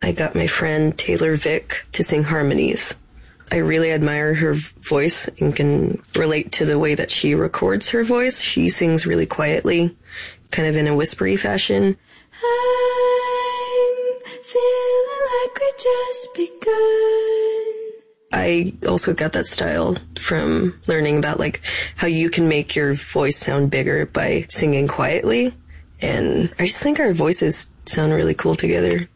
I got my friend Taylor Vick to sing harmonies. I really admire her voice and can relate to the way that she records her voice. She sings really quietly, kind of in a whispery fashion. I'm feeling like we just begun. I also got that style from learning about like how you can make your voice sound bigger by singing quietly. And I just think our voices sound really cool together.